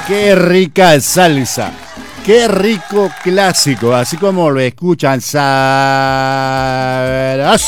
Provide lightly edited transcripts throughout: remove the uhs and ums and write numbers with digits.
Qué rica salsa. Qué rico clásico, así como lo escuchan, sabroso.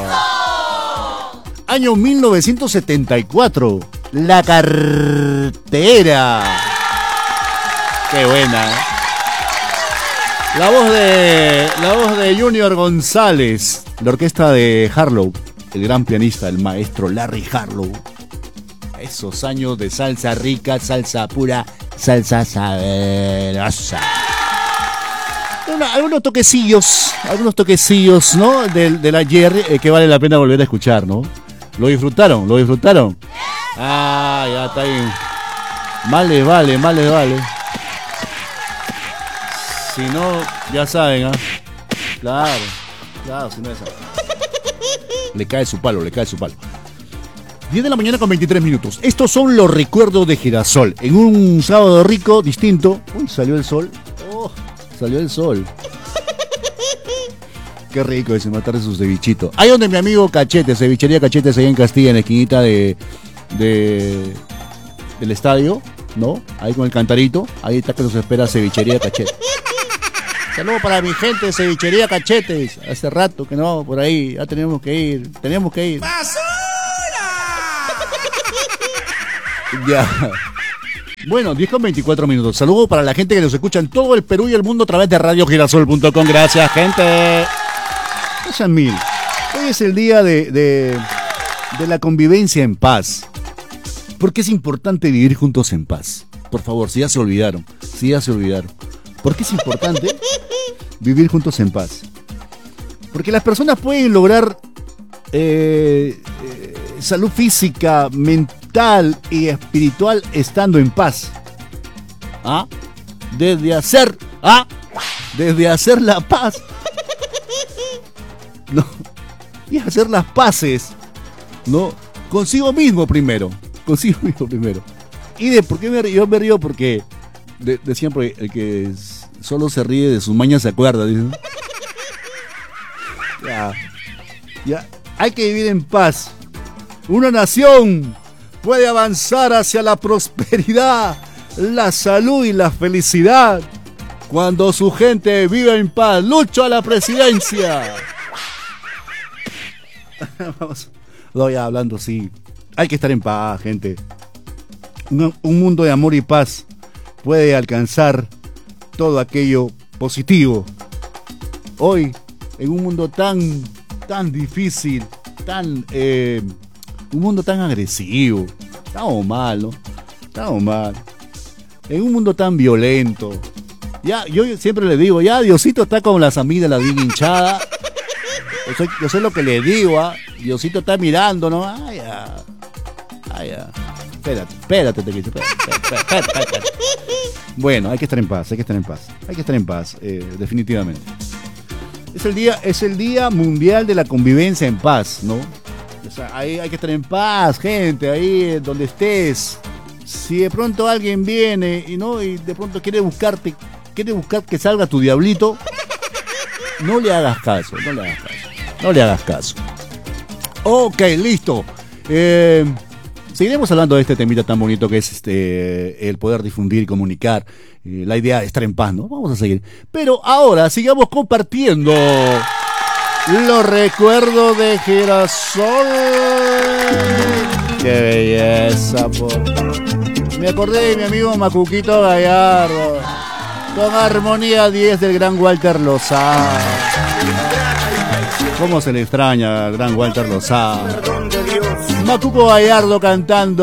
Año 1974, La Cartera. Qué buena, ¿eh? La voz de Junior González, la orquesta de Harlow, el gran pianista, el maestro Larry Harlow. Esos años de salsa rica, salsa pura, salsa sabrosa. Algunos toquecillos, ¿no? Del ayer que vale la pena volver a escuchar, ¿no? ¿Lo disfrutaron? Ah, ya está bien. Vale. Si no, ya saben, ¿ah? Claro, si no ya saben. Le cae su palo. 10 de la mañana con 23 minutos. Estos son los recuerdos de Girasol. En un sábado rico, distinto. Uy, salió el sol. Salió el sol. Qué rico ese matarse su cevichito. Ahí donde mi amigo Cachete, cevichería Cachetes, ahí en Castilla, en la esquinita del estadio, ¿no? Ahí con el cantarito. Ahí está que nos espera cevichería Cachetes. Saludos para mi gente de cevichería Cachetes. Hace rato que no, por ahí. Ya tenemos que ir. ¡Basura! Ya. Bueno, 10 con 24 minutos. Saludos para la gente que nos escucha en todo el Perú y el mundo a través de radiogirasol.com. Gracias, gente. Gracias mil. Hoy es el día de la convivencia en paz. Porque es importante vivir juntos en paz. Por favor, si ya se olvidaron. ¿Por qué es importante vivir juntos en paz? Porque las personas pueden lograr salud física, mental y espiritual estando en paz. ¿Ah? Desde hacer la paz. No. Y hacer las paces, ¿no? Consigo mismo primero. ¿Y por qué yo me río? Porque decían, el que solo se ríe de sus mañas se acuerda, dicen. Ya. Hay que vivir en paz. Una nación puede avanzar hacia la prosperidad, la salud y la felicidad cuando su gente vive en paz. Lucho a la presidencia. Vamos, ya hablando así. Hay que estar en paz, gente. Un mundo de amor y paz puede alcanzar todo aquello positivo. Hoy, en un mundo tan difícil, un mundo tan agresivo, estamos mal, ¿no? En un mundo tan violento. Ya, yo siempre le digo, ya Diosito está con las amígdalas bien hinchadas. Yo sé lo que le digo, ¿ah? Diosito está mirando, ¿no? Ya. Espérate. Bueno, hay que estar en paz, definitivamente. Es el día mundial de la convivencia en paz, ¿no? O sea, ahí hay que estar en paz, gente, ahí donde estés. Si de pronto alguien viene y de pronto quiere buscar que salga tu diablito, no le hagas caso. Ok, listo. Seguiremos hablando de este temita tan bonito que es el poder difundir y comunicar, la idea de estar en paz, ¿no? Vamos a seguir. Pero ahora sigamos compartiendo los recuerdos de Girasol. ¡Qué belleza, Me acordé de mi amigo Macuquito Gallardo, con Armonía 10 del gran Walter Lozada. ¿Cómo se le extraña al gran Walter Lozada? Macuco Gallardo cantando